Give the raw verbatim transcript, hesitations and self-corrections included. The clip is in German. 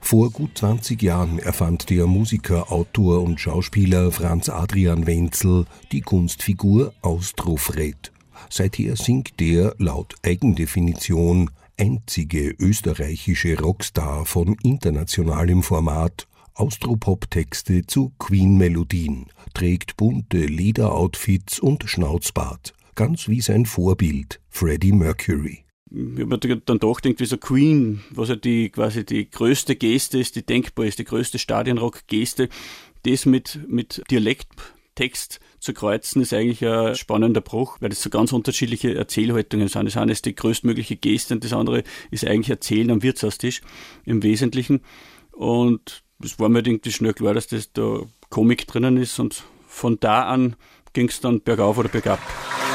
Vor gut zwanzig Jahren erfand der Musiker, Autor und Schauspieler Franz Adrian Wenzel die Kunstfigur Austrofred. Seither singt der, laut Eigendefinition, einzige österreichische Rockstar von internationalem Format Austropop-Texte zu Queen-Melodien, trägt bunte Lederoutfits und Schnauzbart, ganz wie sein Vorbild Freddie Mercury. Ich habe mir dann doch gedacht, wie so Queen, was ja die, quasi die größte Geste ist, die denkbar ist, die größte Stadionrock-Geste, das mit, mit Dialekttext zu kreuzen, ist eigentlich ein spannender Bruch, weil das so ganz unterschiedliche Erzählhaltungen sind. Das eine ist die größtmögliche Geste und das andere ist eigentlich Erzählen am Wirtshaustisch im Wesentlichen. Und es war mir irgendwie schnell klar, dass das da Komik drinnen ist und von da an ging es dann bergauf oder bergab.